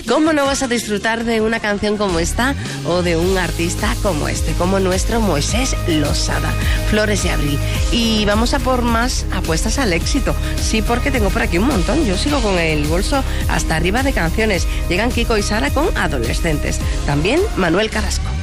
¿Cómo no vas a disfrutar de una canción como esta o de un artista como este, como nuestro Moisés Losada? Flores de Abril. Y vamos a por más apuestas al éxito. Sí, porque tengo por aquí un montón. Yo sigo con el bolso hasta arriba de canciones. Llegan Kiko y Sara con Adolescentes. También Manuel Carrasco.